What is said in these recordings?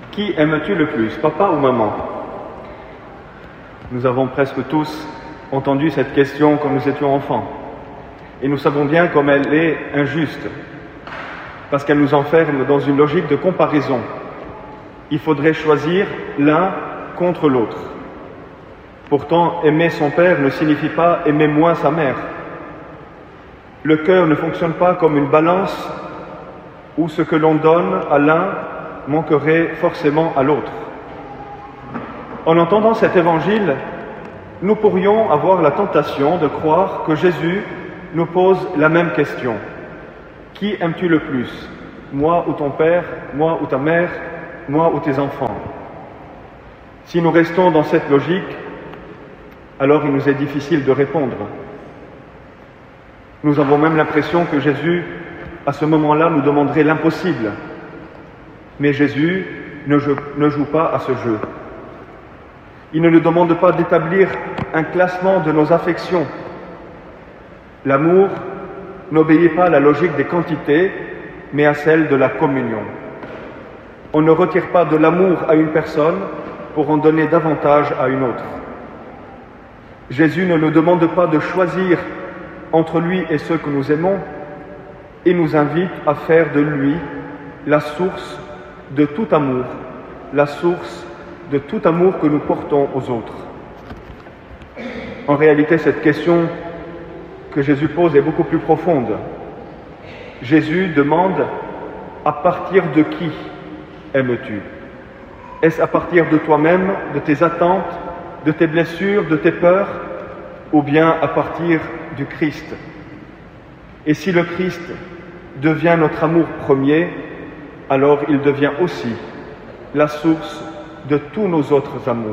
Qui aimes-tu le plus, papa ou maman? Nous avons presque tous entendu cette question quand nous étions enfants. Et nous savons bien comme elle est injuste, parce qu'elle nous enferme dans une logique de comparaison. Il faudrait choisir l'un contre l'autre. Pourtant, aimer son père ne signifie pas aimer moins sa mère. Le cœur ne fonctionne pas comme une balance où ce que l'on donne à l'un manquerait forcément à l'autre. En entendant cet évangile, nous pourrions avoir la tentation de croire que Jésus nous pose la même question. Qui aimes-tu le plus? Moi ou ton père? Moi ou ta mère? Moi ou tes enfants? Si nous restons dans cette logique, alors il nous est difficile de répondre. Nous avons même l'impression que Jésus, à ce moment-là, nous demanderait l'impossible. Mais Jésus ne joue pas à ce jeu. Il ne nous demande pas d'établir un classement de nos affections. L'amour n'obéit pas à la logique des quantités, mais à celle de la communion. On ne retire pas de l'amour à une personne pour en donner davantage à une autre. Jésus ne nous demande pas de choisir entre lui et ceux que nous aimons, et nous invite à faire de lui la source de tout amour, la source de tout amour que nous portons aux autres. En réalité, cette question que Jésus pose est beaucoup plus profonde. Jésus demande « À partir de qui aimes-tu » Est-ce à partir de toi-même, de tes attentes, de tes blessures, de tes peurs, ou bien à partir du Christ? Et si le Christ devient notre amour premier, alors il devient aussi la source de tous nos autres amours.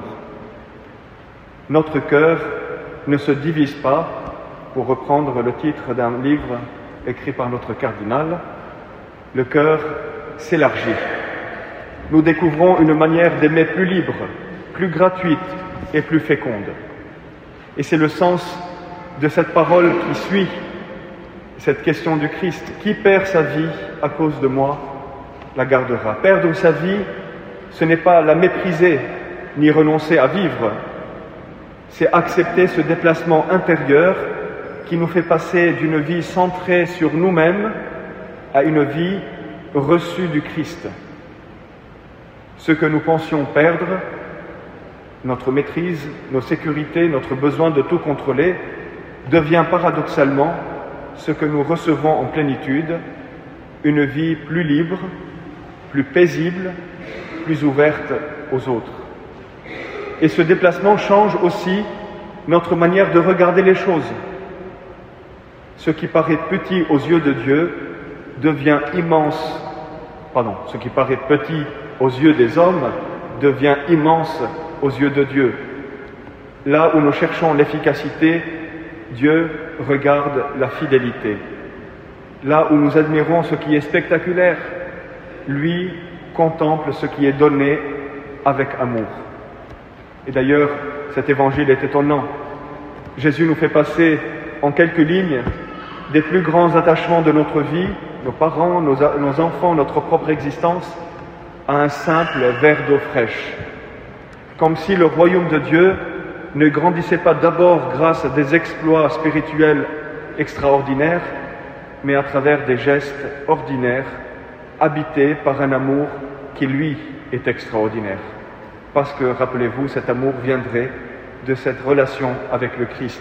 Notre cœur ne se divise pas, pour reprendre le titre d'un livre écrit par notre cardinal, le cœur s'élargit. Nous découvrons une manière d'aimer plus libre, plus gratuite et plus féconde. Et c'est le sens de cette parole qui suit cette question du Christ. Qui perd sa vie à cause de moi, la gardera. Perdre sa vie, ce n'est pas la mépriser ni renoncer à vivre, c'est accepter ce déplacement intérieur qui nous fait passer d'une vie centrée sur nous-mêmes à une vie reçue du Christ. Ce que nous pensions perdre, notre maîtrise, nos sécurités, notre besoin de tout contrôler, devient paradoxalement ce que nous recevons en plénitude, une vie plus libre, plus paisible, plus ouverte aux autres. Et ce déplacement change aussi notre manière de regarder les choses. Ce qui paraît petit aux yeux de Dieu devient immense, ce qui paraît petit aux yeux des hommes devient immense aux yeux de Dieu. Là où nous cherchons l'efficacité, Dieu regarde la fidélité. Là où nous admirons ce qui est spectaculaire, lui contemple ce qui est donné avec amour. Et d'ailleurs, cet évangile est étonnant. Jésus nous fait passer en quelques lignes des plus grands attachements de notre vie, nos parents, nos enfants, notre propre existence, à un simple verre d'eau fraîche. Comme si le royaume de Dieu ne grandissait pas d'abord grâce à des exploits spirituels extraordinaires, mais à travers des gestes ordinaires, habités par un amour qui, lui, est extraordinaire. Parce que, rappelez-vous, cet amour viendrait de cette relation avec le Christ.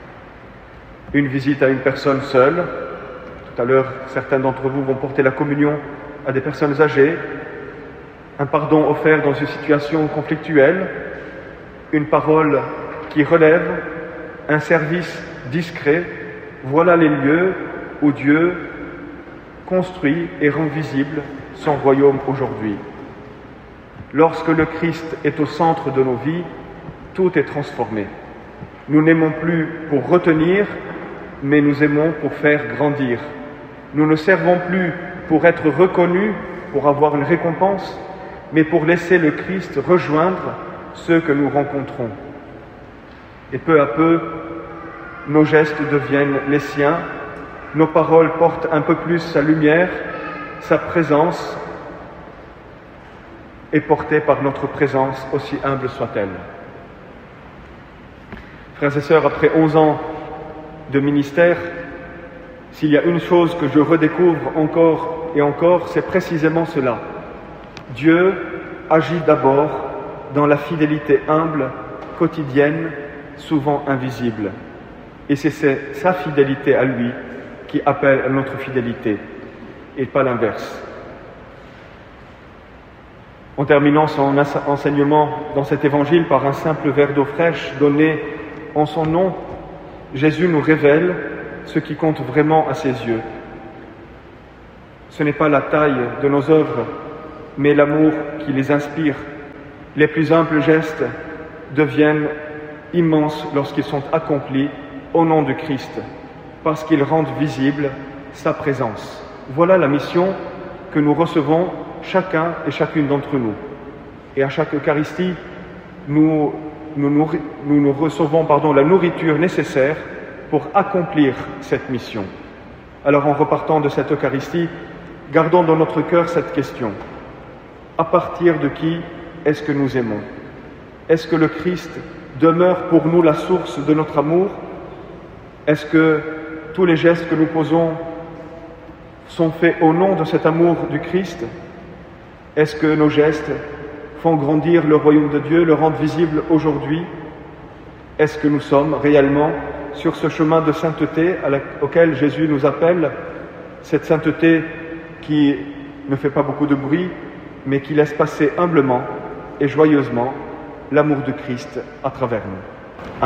Une visite à une personne seule. Tout à l'heure, certains d'entre vous vont porter la communion à des personnes âgées. Un pardon offert dans une situation conflictuelle. Une parole qui relève. Un service discret. Voilà les lieux où Dieu construit et rend visible son royaume aujourd'hui. Lorsque le Christ est au centre de nos vies, tout est transformé. Nous n'aimons plus pour retenir, mais nous aimons pour faire grandir. Nous ne servons plus pour être reconnus, pour avoir une récompense, mais pour laisser le Christ rejoindre ceux que nous rencontrons. Et peu à peu, nos gestes deviennent les siens, nos paroles portent un peu plus sa lumière, sa présence. et portée par notre présence, aussi humble soit-elle. Frères et sœurs, après 11 ans de ministère, s'il y a une chose que je redécouvre encore et encore, c'est précisément cela. Dieu agit d'abord dans la fidélité humble, quotidienne, souvent invisible. Et c'est sa fidélité à lui qui appelle à notre fidélité, et pas l'inverse. En terminant son enseignement dans cet évangile par un simple verre d'eau fraîche donné en son nom, Jésus nous révèle ce qui compte vraiment à ses yeux. Ce n'est pas la taille de nos œuvres, mais l'amour qui les inspire. Les plus humbles gestes deviennent immenses lorsqu'ils sont accomplis au nom de Christ, parce qu'ils rendent visible sa présence. Voilà la mission que nous recevons chacun et chacune d'entre nous. Et à chaque Eucharistie, nous recevons la nourriture nécessaire pour accomplir cette mission. Alors en repartant de cette Eucharistie, gardons dans notre cœur cette question. À partir de qui est-ce que nous aimons? Est-ce que le Christ demeure pour nous la source de notre amour? Est-ce que tous les gestes que nous posons sont faits au nom de cet amour du Christ? Est-ce que nos gestes font grandir le royaume de Dieu, le rendent visible aujourd'hui? Est-ce que nous sommes réellement sur ce chemin de sainteté auquel Jésus nous appelle, cette sainteté qui ne fait pas beaucoup de bruit, mais qui laisse passer humblement et joyeusement l'amour de Christ à travers nous?